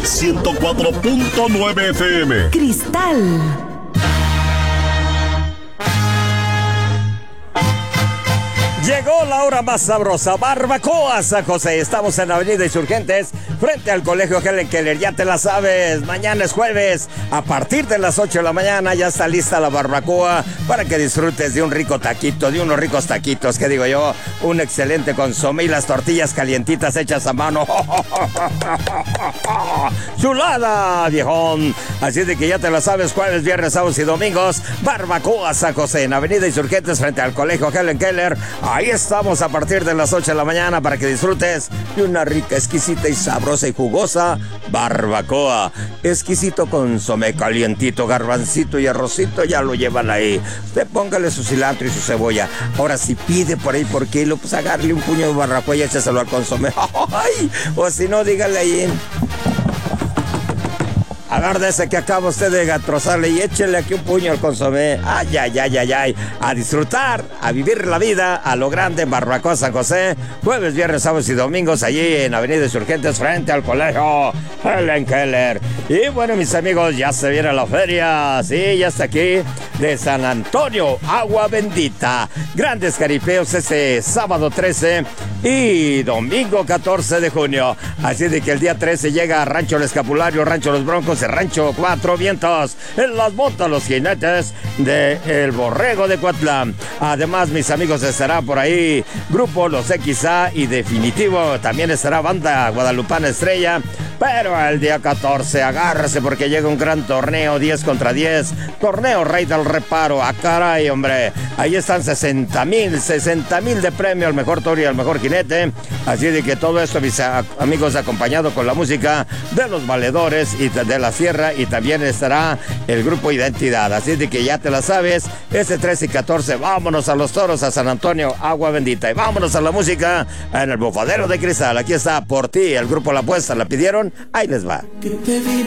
104.9 FM. Cristal. Llegó la hora más sabrosa, Barbacoa San José. Estamos en Avenida Insurgentes, frente al Colegio Helen Keller. Ya te la sabes, mañana es jueves. A partir de las 8 de la mañana ya está lista la barbacoa para que disfrutes de un rico taquito, de unos ricos taquitos, que digo yo, un excelente consomé y las tortillas calientitas hechas a mano. ¡Chulada, viejón! Así de que ya te la sabes, jueves, viernes, sábados y domingos, Barbacoa San José, en Avenida Insurgentes, frente al Colegio Helen Keller. Ahí estamos a partir de las 8 de la mañana para que disfrutes de una rica, exquisita y sabrosa y jugosa barbacoa. Exquisito consomé calientito, garbancito y arrocito, ya lo llevan ahí. Usted póngale su cilantro y su cebolla. Ahora, si pide por ahí por kilo, pues agarre un puño de barbacoa y échaselo al consomé. ¡Ay! O si no, dígale ahí: agarre ese que acaba usted de trozarle y échele aquí un puño al consomé. Ay, ay, ay, ay, ay. A disfrutar, a vivir la vida a lo grande en Barbacoa San José. Jueves, viernes, sábados y domingos allí en Avenida Insurgentes, frente al Colegio Helen Keller. Y bueno, mis amigos, ya se viene la feria. Sí, ya está aquí, de San Antonio, Agua Bendita. Grandes caripeos ese sábado 13 y domingo 14 de junio. Así de que el día 13 llega a Rancho El Escapulario, Rancho Los Broncos, el Rancho Cuatro Vientos, en las botas los jinetes de El Borrego de Coatlán. Además, mis amigos, estará por ahí Grupo Los XA y definitivo también estará Banda Guadalupana Estrella. Pero el día 14, agárrese porque llega un gran torneo, 10 contra 10, torneo Rey del Reparo. ¡Ah, caray, hombre! Ahí están 60,000 de premio al mejor toro y al mejor jinete. Así de que todo esto, mis amigos, acompañado con la música de los valedores y de la sierra, y también estará el grupo Identidad. Así de que ya te la sabes, ese 13 y 14, vámonos a los toros, a San Antonio, Agua Bendita. Y vámonos a la música en el Bufadero de Cristal. Aquí está Por Ti, el grupo La Apuesta, la pidieron, ahí les va. Que te vi